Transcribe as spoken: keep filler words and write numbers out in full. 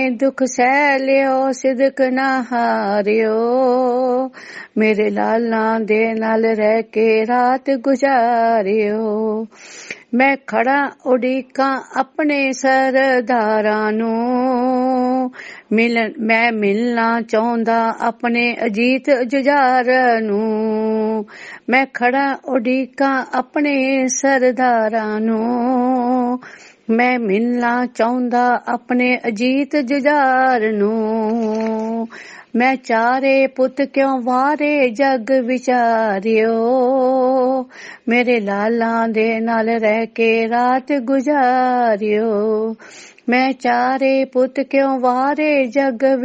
दुख सह लियो सिदक ना हारियो, मेरे लाला दे नाल रह के रात गुजारियो। मैं खड़ा उड़ीका अपने सरदारां नूं, मिलन मैं मिलना चाहुंदा अपने अजीत जुझार नूं। मैं खड़ा उड़ीका अपने सरदारां नूं, मैं मिलना चाहुंदा अपने अजीत जुझार नूं। मैं चारे पुत क्यों वारे जग विचारियो, मेरे लाला दे नाल रह के रात गुजारियो। मैं चारे पुत क्यों वारे जग